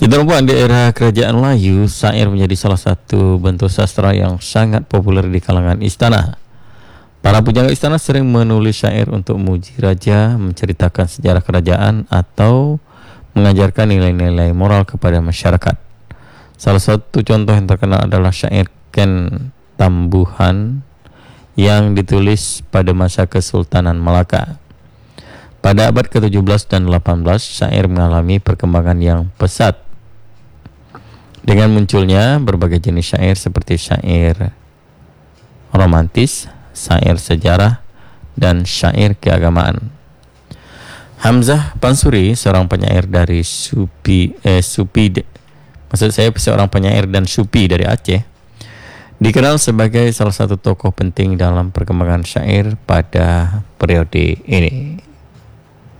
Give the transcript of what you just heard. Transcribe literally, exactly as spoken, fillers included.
Ditemukan di era kerajaan Melayu, syair menjadi salah satu bentuk sastra yang sangat populer di kalangan istana. Para pujangga istana sering menulis syair untuk memuji raja, menceritakan sejarah kerajaan, atau mengajarkan nilai-nilai moral kepada masyarakat. Salah satu contoh yang terkenal adalah syair Ken Tambuhan yang ditulis pada masa Kesultanan Malaka. Pada abad ke tujuh belas dan delapan belas, syair mengalami perkembangan yang pesat dengan munculnya berbagai jenis syair seperti syair romantis, syair sejarah, dan syair keagamaan. Hamzah Pansuri, seorang penyair dari Supi, eh, Supi, maksud saya seorang penyair dan Supi dari Aceh, dikenal sebagai salah satu tokoh penting dalam perkembangan syair pada periode ini.